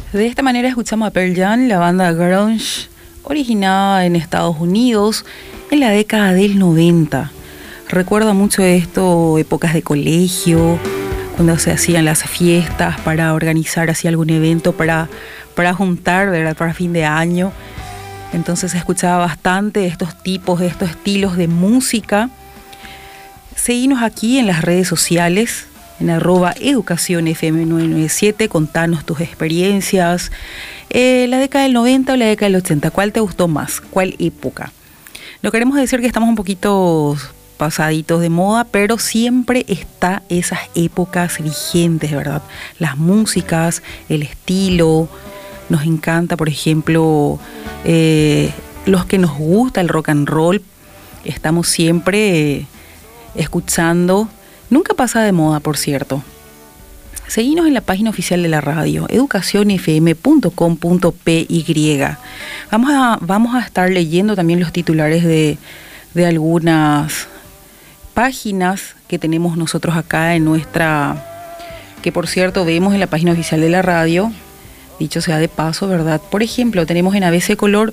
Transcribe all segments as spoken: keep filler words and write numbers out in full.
De esta manera escuchamos a Pearl Jam, la banda grunge originada en Estados Unidos en la década del noventa. Recuerda mucho esto, épocas de colegio, cuando se hacían las fiestas para organizar así algún evento para, para juntar, ¿verdad? Para fin de año. Entonces se escuchaba bastante estos tipos, estos estilos de música. Seguinos aquí en las redes sociales, en arroba educación F M nueve nueve siete, contanos tus experiencias, eh, la década del noventa o la década del ochenta, ¿cuál te gustó más? ¿Cuál época? No queremos decir que estamos un poquito pasaditos de moda, pero siempre está esas épocas vigentes, ¿verdad? Las músicas, el estilo, nos encanta, por ejemplo, eh, los que nos gusta el rock and roll, estamos siempre eh, escuchando. Nunca pasa de moda, por cierto. Seguinos en la página oficial de la radio, educación f m punto com punto p y. Vamos a, vamos a estar leyendo también los titulares de, de algunas páginas que tenemos nosotros acá en nuestra, que por cierto vemos en la página oficial de la radio, dicho sea de paso, ¿verdad? Por ejemplo, tenemos en A B C Color: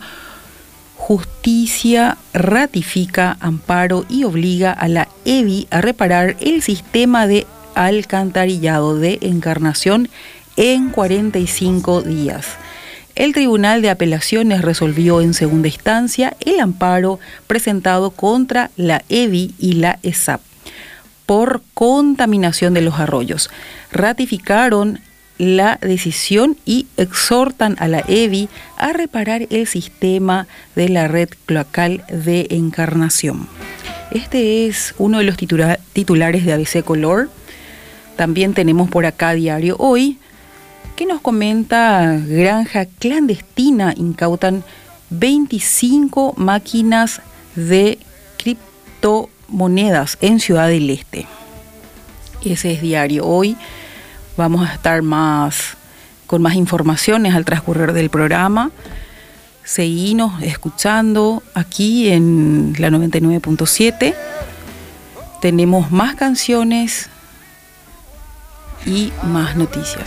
Justicia ratifica amparo y obliga a la E B I a reparar el sistema de alcantarillado de Encarnación en cuarenta y cinco días. El Tribunal de Apelaciones resolvió en segunda instancia el amparo presentado contra la E B I y la E S A P por contaminación de los arroyos. Ratificaron la decisión y exhortan a la E B I a reparar el sistema de la red cloacal de Encarnación. Este es uno de los titula- titulares de A B C Color. También tenemos por acá Diario Hoy, que nos comenta: granja clandestina, incautan veinticinco máquinas de criptomonedas en Ciudad del Este. Ese es Diario Hoy. Vamos a estar más con más informaciones al transcurrir del programa. Seguinos escuchando aquí en la noventa y nueve punto siete. Tenemos más canciones y más noticias.